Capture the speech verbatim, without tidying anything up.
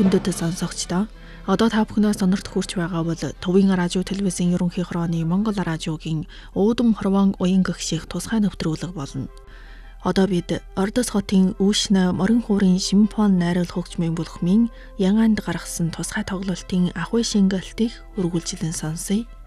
хүндэт сонсогчдоо одоо та бүхнээс сонирт хүрч байгаа бол Төвийн радио телевизийн ерөнхий хорооны Монгол радиогийн уудам хорвоон уян гэгших тусгай нэвтрүүлэг болно. Одоо бид Ордос хотын Үүшнэ морин хуурын симфон найруулах хөгжмийн бүлхмийн Янганд гаргасан тусгай тоглолтын ахуй шингэлтийг үргэлжлэн сонсъё.